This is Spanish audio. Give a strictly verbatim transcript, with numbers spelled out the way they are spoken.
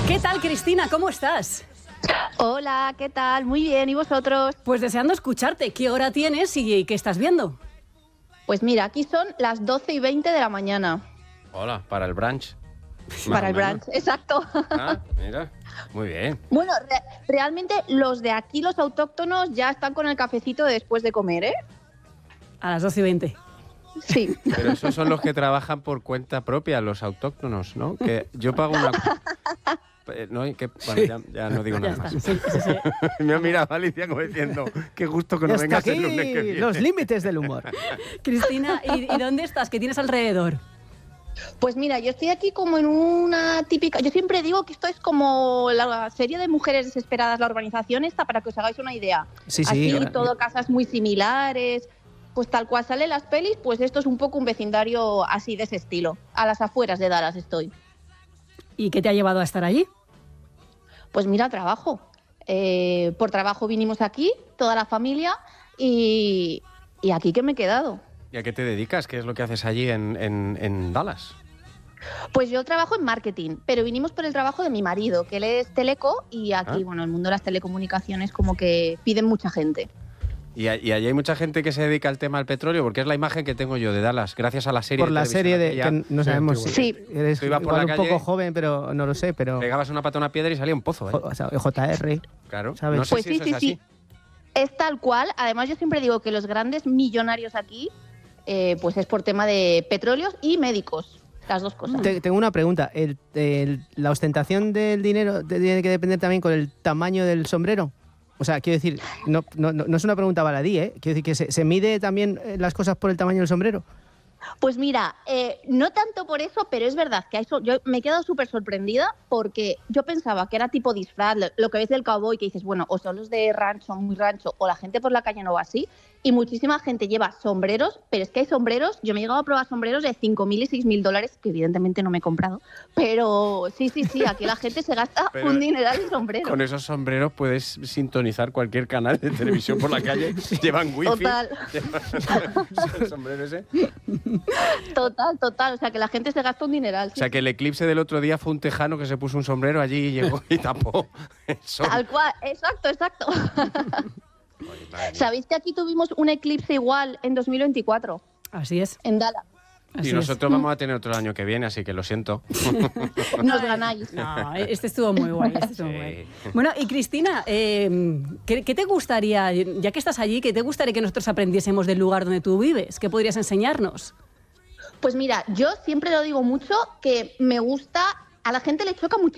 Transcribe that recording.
¿Qué tal, Cristina? ¿Cómo estás? Hola, ¿qué tal? Muy bien, ¿y vosotros? Pues deseando escucharte. ¿Qué hora tienes y qué estás viendo? Pues mira, aquí son las doce y veinte de la mañana. Hola, para el brunch. Para el brunch, exacto. Ah, mira, muy bien. Bueno, re realmente los de aquí, los autóctonos, ya están con el cafecito de después de comer, ¿eh? A las doce y veinte. Sí. Pero esos son los que trabajan por cuenta propia, los autóctonos, ¿no? Que yo pago una... No, ¿y qué? Bueno, ya, ya no digo nada más. Sí, sí, sí. Me ha mirado Alicia como diciendo, qué gusto que no Hasta vengas aquí el lunes que viene. los límites del humor. Cristina, ¿y, ¿y dónde estás? ¿Qué tienes alrededor? Pues mira, yo estoy aquí como en una típica... Yo siempre digo que esto es como la serie de Mujeres Desesperadas, la urbanización esta, para que os hagáis una idea. Sí, sí. Aquí todo casas muy similares, pues tal cual salen las pelis, pues esto es un poco un vecindario así de ese estilo. A las afueras de Dallas estoy. ¿Y qué te ha llevado a estar allí? Pues mira, trabajo. Eh, por trabajo vinimos aquí, toda la familia, y, y aquí que me he quedado. ¿Y a qué te dedicas? ¿Qué es lo que haces allí en, en, en Dallas? Pues yo trabajo en marketing, pero vinimos por el trabajo de mi marido, que él es teleco, y aquí, Ah. bueno, el mundo de las telecomunicaciones como que piden mucha gente. ¿Y, a- y allí hay mucha gente que se dedica al tema del petróleo? Porque es la imagen que tengo yo de Dallas, gracias a la serie Por de la televisión serie de aquella. que no sabemos Sí, si Sí. eres Tú ibas por igual la un calle, poco joven, pero no lo sé, pero Pegabas una pata a una piedra y salía un pozo, ¿eh? jo- o sea, J R, Claro. ¿sabes? No sé Pues si sí, eso sí, es así. sí. Es tal cual. Además, yo siempre digo que los grandes millonarios aquí, eh, pues es por tema de petróleos y médicos, las dos cosas. Te- tengo una pregunta. El- el- ¿La ostentación del dinero tiene que depender también con el tamaño del sombrero? O sea, quiero decir, no, no, no no es una pregunta baladí, ¿eh? Quiero decir que se, se mide también eh, las cosas por el tamaño del sombrero. Pues mira, eh, no tanto por eso, pero es verdad que hay so- yo me he quedado súper sorprendida porque yo pensaba que era tipo disfraz, lo, lo que ves del cowboy, que dices, bueno, o son los de rancho, muy rancho, o la gente por la calle no va así, y muchísima gente lleva sombreros, pero es que hay sombreros, yo me he llegado a probar sombreros de cinco mil y seis mil dólares, que evidentemente no me he comprado, pero sí, sí, sí, aquí la gente se gasta Pero un dineral en sombreros. Con esos sombreros puedes sintonizar cualquier canal de televisión por la calle. Llevan wifi. Total. El sombrero ese. Total, total, o sea que la gente se gasta un dineral. O sí. sea, que el eclipse del otro día fue un tejano que se puso un sombrero allí y llegó y tapó el sol. Tal cual, exacto, exacto. Oye, madre mía. ¿Sabéis que aquí tuvimos un eclipse igual en dos mil veinticuatro? Así es. En Dallas. Así Y es. nosotros vamos a tener otro el año que viene, así que lo siento. Nos ganáis. No, este estuvo muy guay. Este estuvo Sí. muy guay. Bueno, y Cristina, eh, ¿qué, qué te gustaría, ya que estás allí, qué te gustaría que nosotros aprendiésemos del lugar donde tú vives? ¿Qué podrías enseñarnos? Pues mira, yo siempre lo digo mucho que me gusta, a la gente le choca mucho